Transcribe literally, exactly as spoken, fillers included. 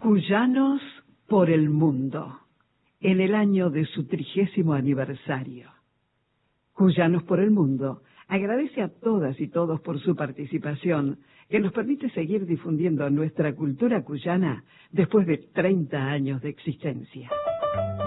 Cuyanos por el mundo, en el año de su trigésimo aniversario. Cuyanos por el mundo agradece a todas y todos por su participación, que nos permite seguir difundiendo nuestra cultura cuyana después de treinta años de existencia.